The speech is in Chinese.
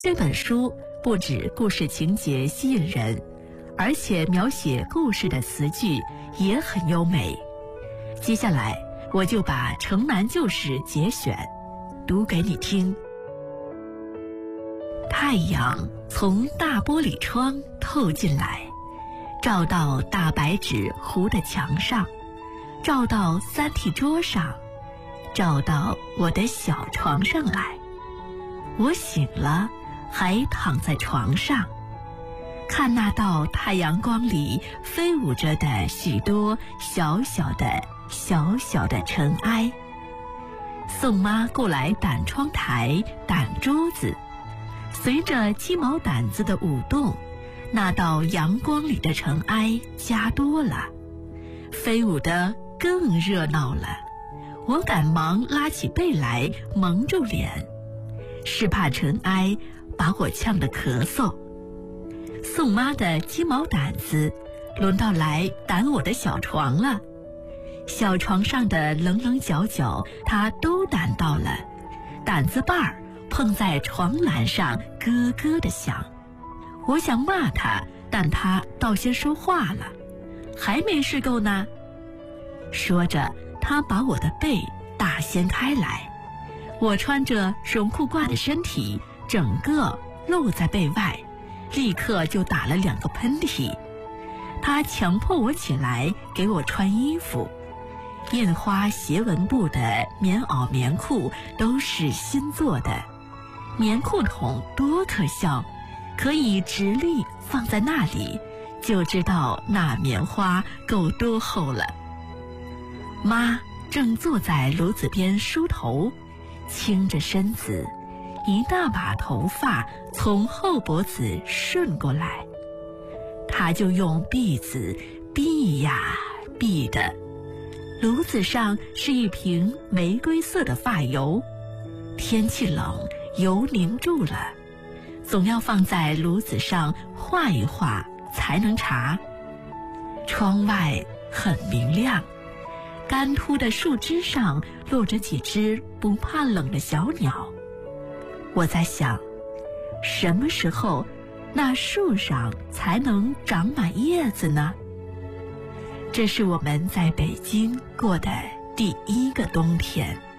这本书不止故事情节吸引人，而且描写故事的词句也很优美。接下来我就把《城南旧事》节选读给你听。太阳从大玻璃窗透进来，照到大白纸糊的墙上，照到三屉桌上，照到我的小床上来。我醒了，还躺在床上，看那道太阳光里飞舞着的许多小小的尘埃。宋妈过来掸窗台，掸桌子，随着鸡毛掸子的舞动，那道阳光里的尘埃加多了，飞舞得更热闹了。我赶忙拉起被来蒙住脸，是怕尘埃把我呛得咳嗽。宋妈的鸡毛掸子轮到来掸我的小床了，小床上的棱棱角角她都掸到了，掸子把儿碰在床栏上咯咯地响。我想骂她，但她倒先说话了，还没睡够呢。说着，她把我的被大掀开来，我穿着绒裤褂的身体整个露在被外，立刻就打了2个喷嚏。她强迫我起来给我穿衣服，印花斜纹布的棉袄棉裤都是新做的，棉裤筒多可笑，可以直立放在那里，就知道那棉花够多厚了。妈正坐在炉子边梳头，倾着身子，一大把头发从后脖子顺过来，她就用篦子篦呀篦的。炉子上是一瓶玫瑰色的发油，天气冷，油凝住了，总要放在炉子上化一化才能查。窗外很明亮，干秃的树枝上落着几只不怕冷的小鸟。我在想，什么时候那树上才能长满叶子呢？这是我们在北京过的第1个冬天。